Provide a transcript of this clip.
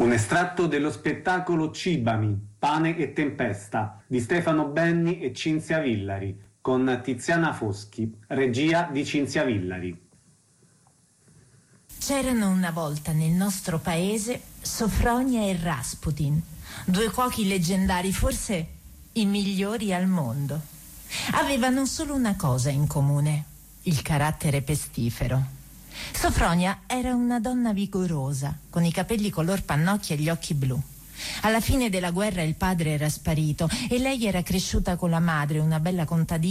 Un estratto dello spettacolo Cibami, Pane e Tempesta di Stefano Benni e Cinzia Villari, con Tiziana Foschi, regia di Cinzia Villari. C'erano una volta nel nostro paese Sofronia e Rasputin, due cuochi leggendari, forse i migliori al mondo. Avevano solo una cosa in comune: il carattere pestifero. Sofronia era una donna vigorosa, con i capelli color pannocchia e gli occhi blu. Alla fine della guerra il padre era sparito e lei era cresciuta con la madre, una bella contadina